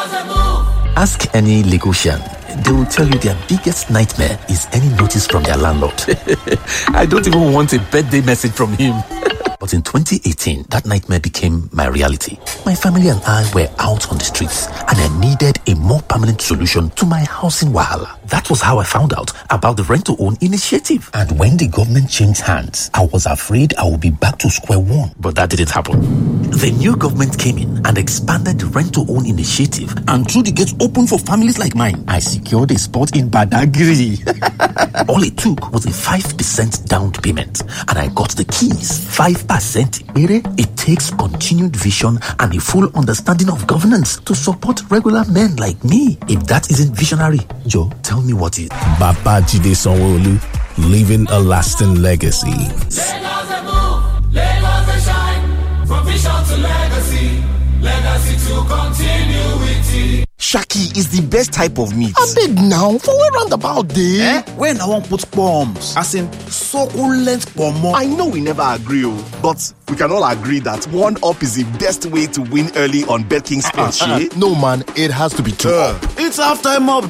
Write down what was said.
Ask any Lagosian. They will tell you their biggest nightmare is any notice from their landlord. I don't even want a birthday message from him. But in 2018, that nightmare became my reality. My family and I were out on the streets, and I needed a more permanent solution to my housing wahala. That was how I found out about the rent-to-own initiative. And when the government changed hands, I was afraid I would be back to square one. But that didn't happen. The new government came in and expanded the rent-to-own initiative. And through the gates open for families like mine, I secured a spot in Badagry. All it took was a 5% down payment, and I got the keys. 5%. It takes continued vision and a full understanding of governance to support regular men like me. If that isn't visionary, Joe, tell me what is. Babajide Sanwo-Olu, leaving a lasting legacy. Lagos a move, Lagos a shine, from vision to legacy, legacy to continuity. Shaki is the best type of meat. I beg now, for where roundabout day? When I want put bombs, as in succulent pomo. I know we never agree, but we can all agree that 1-up is the best way to win early on BetKing Sports. No man, it has to be 2-up. It's halftime up.